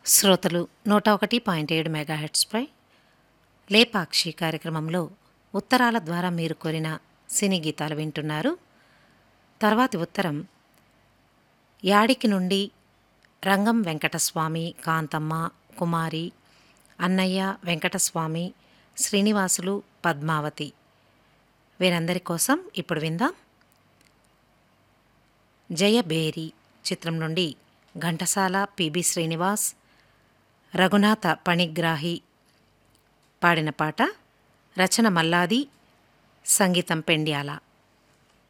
శ్రోతలు 101.7 మెగాహెర్ట్జ్పై లేపాక్షి కార్యక్రమంలో ఉత్తరాల ద్వారా మీరు కోరిన సినీ గీతాలు వింటున్నారు. తర్వాతి ఉత్తరం యాడికి నుండి రంగం వెంకటస్వామి, కాంతమ్మ, కుమారి, అన్నయ్య, వెంకటస్వామి, శ్రీనివాసులు, పద్మావతి వీరందరి కోసం ఇప్పుడు విందాం. జయబేరి చిత్రం నుండి ఘంటసాల, పిబి శ్రీనివాస్, రఘునాథ పణిగ్రాహి పాడిన పాట. రచన మల్లాది, సంగీతం పెండ్యాల.